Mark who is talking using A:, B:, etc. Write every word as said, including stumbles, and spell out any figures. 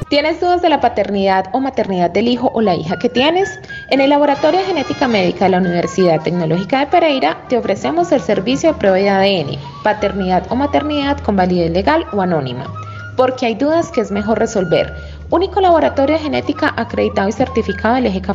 A: ¿Tienes dudas de la paternidad o maternidad del hijo o la hija que tienes? En el Laboratorio de Genética Médica de la Universidad Tecnológica de Pereira te ofrecemos el servicio de prueba de A D N, paternidad o maternidad con validez legal o anónima. Porque hay dudas que es mejor resolver. Único laboratorio de genética acreditado y certificado del eje